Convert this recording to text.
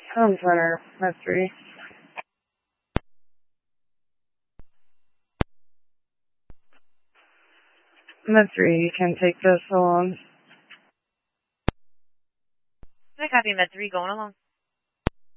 Home center, med 3. Med 3, you can take this along. I copy med 3 going along.